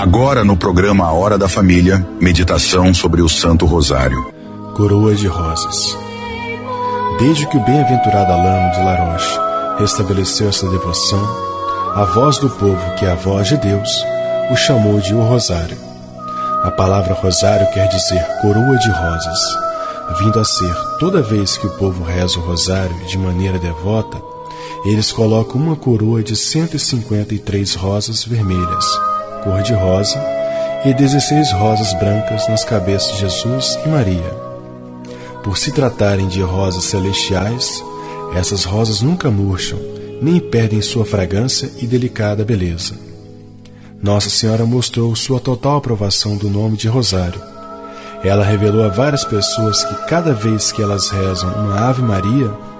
Agora no programa A Hora da Família, meditação sobre o Santo Rosário. Coroa de Rosas. Desde que o bem-aventurado Alano de La Roche restabeleceu essa devoção, a voz do povo, que é a voz de Deus, o chamou de o Rosário. A palavra rosário quer dizer coroa de rosas, vindo a ser, toda vez que o povo reza o rosário de maneira devota, eles colocam uma coroa de 153 rosas vermelhas, cor de rosa, e 16 rosas brancas nas cabeças de Jesus e Maria. Por se tratarem de rosas celestiais, essas rosas nunca murcham, nem perdem sua fragrância e delicada beleza. Nossa Senhora mostrou sua total aprovação do nome de Rosário. Ela revelou a várias pessoas que cada vez que elas rezam uma Ave Maria,